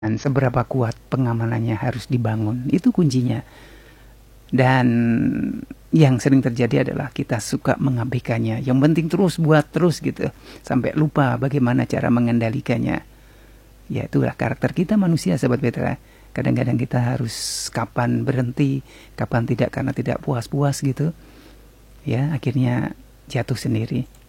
dan seberapa kuat pengamanannya harus dibangun. Itu kuncinya. Dan yang sering terjadi adalah kita suka mengabaikannya. Yang penting terus buat terus gitu, sampai lupa bagaimana cara mengendalikannya. Ya itulah karakter kita manusia, Sobat Petra. Kadang-kadang kita harus kapan berhenti, kapan tidak, karena tidak puas-puas gitu. Ya akhirnya jatuh sendiri.